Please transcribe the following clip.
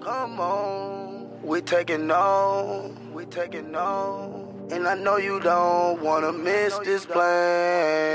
Come on, we taking on, and I know you don't wanna miss this plane.